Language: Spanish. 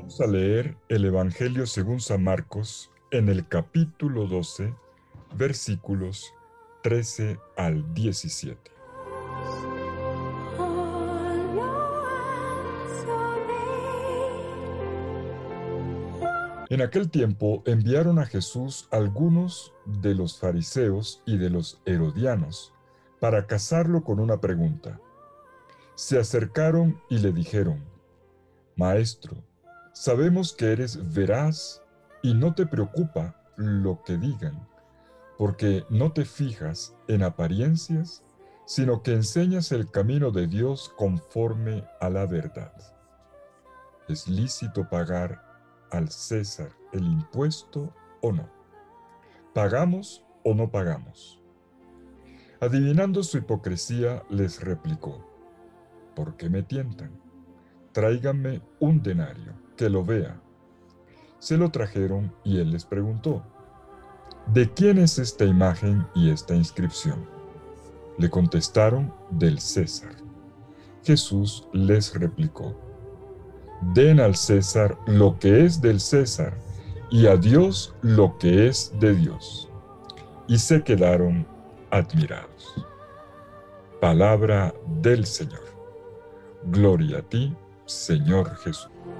Vamos a leer el Evangelio según San Marcos en el capítulo 12, versículos 13 al 17. En aquel tiempo enviaron a Jesús algunos de los fariseos y de los herodianos para casarlo con una pregunta. Se acercaron y le dijeron: Maestro, sabemos que eres veraz y no te preocupa lo que digan, porque no te fijas en apariencias, sino que enseñas el camino de Dios conforme a la verdad. ¿Es lícito pagar al César el impuesto o no? ¿Pagamos o no pagamos? Adivinando su hipocresía, les replicó: ¿Por qué me tientan? Tráiganme un denario, que lo vea. Se lo trajeron y él les preguntó: ¿De quién es esta imagen y esta inscripción? Le contestaron: del César. Jesús les replicó: Den al César lo que es del César y a Dios lo que es de Dios. Y se quedaron admirados. Palabra del Señor. Gloria a ti, Señor Jesús.